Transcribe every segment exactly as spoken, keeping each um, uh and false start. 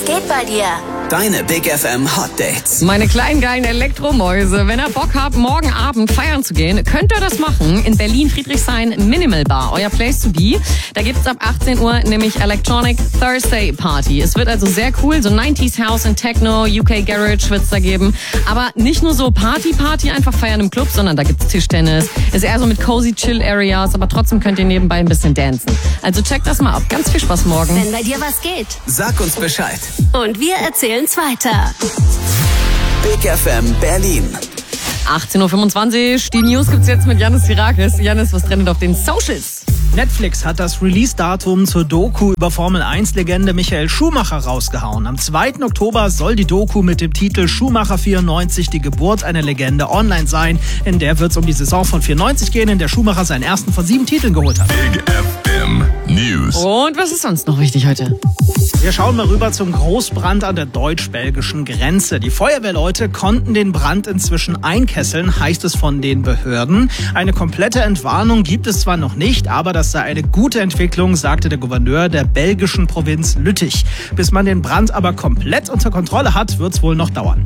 geht bei dir? Deine Big F M Hot Dates. Meine kleinen geilen Elektromäuse, wenn ihr Bock habt, morgen Abend feiern zu gehen, könnt ihr das machen in Berlin-Friedrichshain Minimal Bar, euer Place to be. Da gibt's ab achtzehn Uhr nämlich Electronic Thursday Party. Es wird also sehr cool, so neunziger House und Techno, U K Garage wird's da geben. Aber nicht nur so Party-Party, einfach feiern im Club, sondern da gibt's Tischtennis. Ist eher so mit cozy Chill-Areas, aber trotzdem könnt ihr nebenbei ein bisschen dancen. Also checkt das mal ab. Ganz viel Spaß morgen. Wenn bei dir was geht. Sag uns Bescheid. Und wir erzählen's weiter. Big F M Berlin. achtzehn Uhr fünfundzwanzig. Die News gibt's jetzt mit Yannis Sirakis. Yannis, was trendet auf den Socials? Netflix hat das Release-Datum zur Doku über Formel eins Legende Michael Schumacher rausgehauen. Am zweiten Oktober soll die Doku mit dem Titel Schumacher vierundneunzig, die Geburt einer Legende, online sein. In der wird es um die Saison von vierundneunzig gehen, in der Schumacher seinen ersten von sieben Titeln geholt hat. Big F M News. Und was ist sonst noch wichtig heute? Wir schauen mal rüber zum Großbrand an der deutsch-belgischen Grenze. Die Feuerwehrleute konnten den Brand inzwischen einkesseln, heißt es von den Behörden. Eine komplette Entwarnung gibt es zwar noch nicht, aber das sei eine gute Entwicklung, sagte der Gouverneur der belgischen Provinz Lüttich. Bis man den Brand aber komplett unter Kontrolle hat, wird es wohl noch dauern.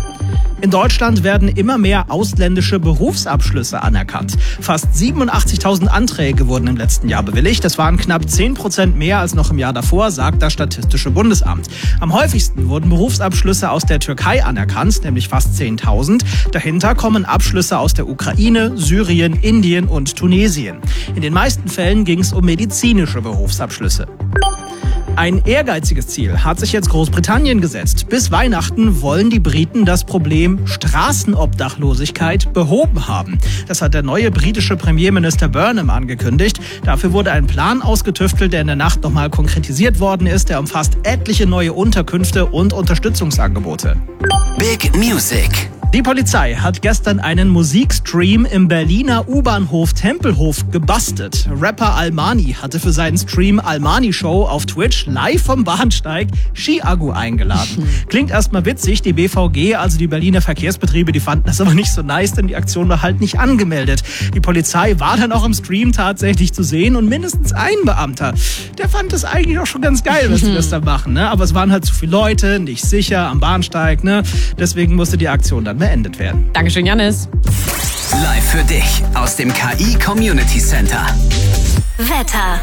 In Deutschland werden immer mehr ausländische Berufsabschlüsse anerkannt. Fast siebenundachtzigtausend Anträge wurden im letzten Jahr bewilligt. Das waren knapp zehn Prozent mehr als noch im Jahr davor, sagt das Statistische Bundesamt. Am häufigsten wurden Berufsabschlüsse aus der Türkei anerkannt, nämlich fast zehntausend. Dahinter kommen Abschlüsse aus der Ukraine, Syrien, Indien und Tunesien. In den meisten Fällen ging es um medizinische Berufsabschlüsse. Ein ehrgeiziges Ziel hat sich jetzt Großbritannien gesetzt. Bis Weihnachten wollen die Briten das Problem Straßenobdachlosigkeit behoben haben. Das hat der neue britische Premierminister Burnham angekündigt. Dafür wurde ein Plan ausgetüftelt, der in der Nacht nochmal konkretisiert worden ist. Der umfasst etliche neue Unterkünfte und Unterstützungsangebote. Big Music. Die Polizei hat gestern einen Musikstream im Berliner U-Bahnhof Tempelhof gebastelt. Rapper Almani hatte für seinen Stream Almani Show auf Twitch live vom Bahnsteig Ski-Agu eingeladen. Klingt erstmal witzig, die B V G, also die Berliner Verkehrsbetriebe, die fanden das aber nicht so nice, denn die Aktion war halt nicht angemeldet. Die Polizei war dann auch im Stream tatsächlich zu sehen und mindestens ein Beamter, der fand das eigentlich auch schon ganz geil, was die das da machen, ne? Aber es waren halt zu viele Leute, nicht sicher am Bahnsteig, ne? Deswegen musste die Aktion dann beendet werden. Dankeschön, Yannis. Live für dich aus dem K I Community Center. Wetter.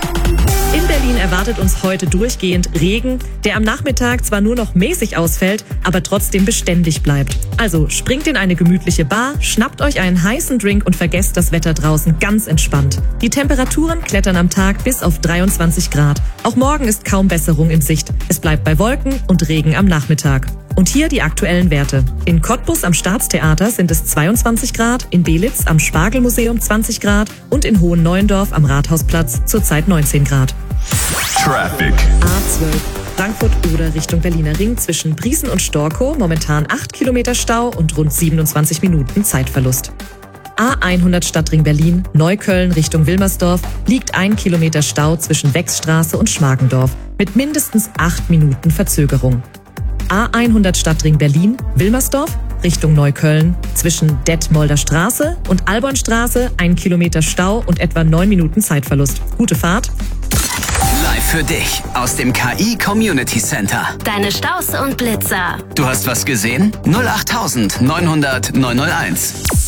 In Berlin erwartet uns heute durchgehend Regen, der am Nachmittag zwar nur noch mäßig ausfällt, aber trotzdem beständig bleibt. Also springt in eine gemütliche Bar, schnappt euch einen heißen Drink und vergesst das Wetter draußen ganz entspannt. Die Temperaturen klettern am Tag bis auf dreiundzwanzig Grad. Auch morgen ist kaum Besserung in Sicht. Es bleibt bei Wolken und Regen am Nachmittag. Und hier die aktuellen Werte. In Cottbus am Staatstheater sind es zweiundzwanzig Grad, in Belitz am Spargelmuseum zwanzig Grad und in Hohenneuendorf am Rathausplatz zurzeit neunzehn Grad. Traffic. A zwölf. Frankfurt-Oder Richtung Berliner Ring zwischen Briesen und Storkow momentan acht Kilometer Stau und rund siebenundzwanzig Minuten Zeitverlust. A hundert Stadtring Berlin, Neukölln Richtung Wilmersdorf liegt ein Kilometer Stau zwischen Wechsstraße und Schmargendorf mit mindestens acht Minuten Verzögerung. A hundert Stadtring Berlin, Wilmersdorf Richtung Neukölln zwischen Detmolder Straße und Albornstraße ein Kilometer Stau und etwa neun Minuten Zeitverlust. Gute Fahrt. Live für dich aus dem K I Community Center. Deine Staus und Blitzer. Du hast was gesehen? null acht neun null null neun null eins.